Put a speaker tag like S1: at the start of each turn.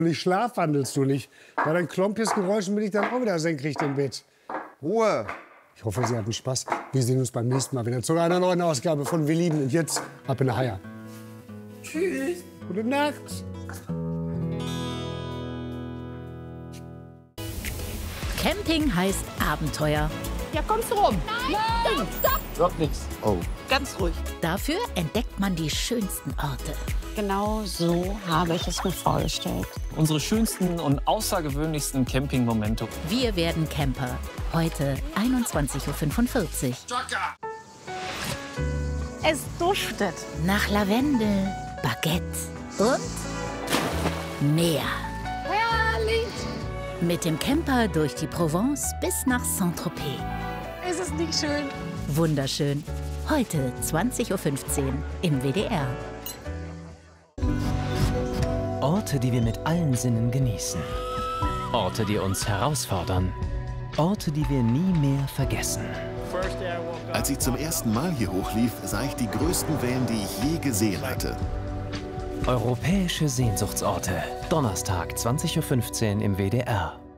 S1: Ich schlafwandelst du nicht. Bei deinen Klompjes-Geräuschen bin ich dann auch wieder senkrecht im Bett.
S2: Ruhe!
S1: Ich hoffe, Sie hatten Spaß. Wir sehen uns beim nächsten Mal wieder zu einer neuen Ausgabe von Wir lieben. Und jetzt ab in der Haia.
S2: Tschüss!
S1: Gute Nacht!
S3: Camping heißt Abenteuer.
S4: Ja, kommst du rum?
S5: Nein! Stopp!
S2: Wird nichts. Oh.
S4: Ganz ruhig.
S3: Dafür entdeckt man die schönsten Orte.
S5: Genau so habe ich es mir vorgestellt.
S6: Unsere schönsten und außergewöhnlichsten Campingmomente.
S3: Wir werden Camper. Heute 21:45 Uhr.
S5: Es duftet.
S3: Nach Lavendel, Baguette und Meer.
S5: Herrlich!
S3: Mit dem Camper durch die Provence bis nach Saint-Tropez.
S5: Ist es nicht schön?
S3: Wunderschön. Heute 20:15 Uhr im WDR.
S7: Orte, die wir mit allen Sinnen genießen. Orte, die uns herausfordern. Orte, die wir nie mehr vergessen.
S8: Als ich zum ersten Mal hier hochlief, sah ich die größten Wellen, die ich je gesehen hatte.
S7: Europäische Sehnsuchtsorte. Donnerstag, 20:15 Uhr im WDR.